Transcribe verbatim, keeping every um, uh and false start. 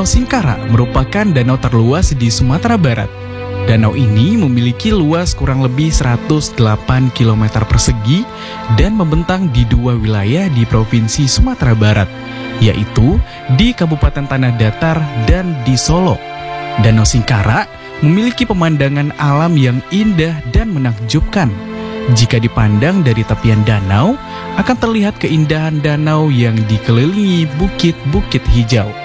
Danau Singkara merupakan danau terluas di Sumatera Barat. Danau ini memiliki luas kurang lebih seratus delapan kilometer persegi dan membentang di dua wilayah di Provinsi Sumatera Barat, yaitu di Kabupaten Tanah Datar dan di Solo. Danau Singkara memiliki pemandangan alam yang indah dan menakjubkan. Jika dipandang dari tepian danau, akan terlihat keindahan danau yang dikelilingi bukit-bukit hijau.